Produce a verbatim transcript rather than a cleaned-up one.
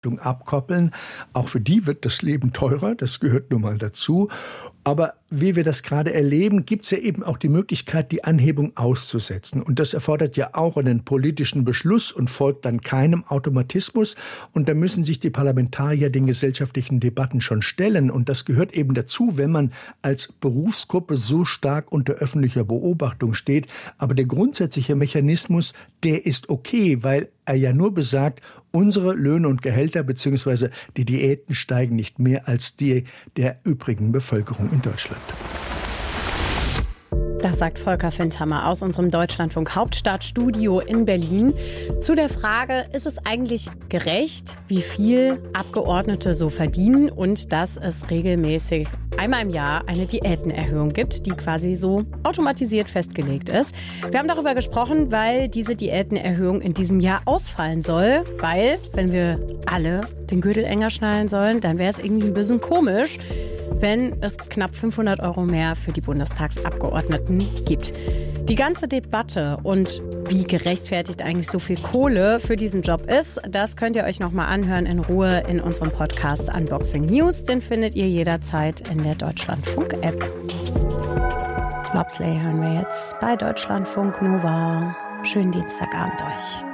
abkoppeln. Auch für die wird das Leben teurer, das gehört nun mal dazu. Aber wie wir das gerade erleben, gibt es ja eben auch die Möglichkeit, die Anhebung auszusetzen. Und das erfordert ja auch einen politischen Beschluss und folgt dann keinem Automatismus. Und da müssen sich die Parlamentarier den gesellschaftlichen Debatten schon stellen. Und das gehört eben dazu, wenn man als Berufsgruppe so stark unter öffentlicher Beobachtung steht. Aber der grundsätzliche Mechanismus, der ist okay, weil er ja nur besagt, unsere Löhne und Gehälter bzw. die Diäten steigen nicht mehr als die der übrigen Bevölkerung in Deutschland. Das sagt Volker Findhammer aus unserem Deutschlandfunk Hauptstadtstudio in Berlin. Zu der Frage, ist es eigentlich gerecht, wie viel Abgeordnete so verdienen und dass es regelmäßig einmal im Jahr eine Diätenerhöhung gibt, die quasi so automatisiert festgelegt ist. Wir haben darüber gesprochen, weil diese Diätenerhöhung in diesem Jahr ausfallen soll, weil, wenn wir alle den Gürtel enger schnallen sollen, dann wäre es irgendwie ein bisschen komisch, wenn es knapp fünfhundert Euro mehr für die Bundestagsabgeordneten gibt. Die ganze Debatte und wie gerechtfertigt eigentlich so viel Kohle für diesen Job ist, das könnt ihr euch nochmal anhören in Ruhe in unserem Podcast Unboxing News. Den findet ihr jederzeit in der Deutschlandfunk-App. Bobsleigh hören wir jetzt bei Deutschlandfunk Nova. Schönen Dienstagabend euch.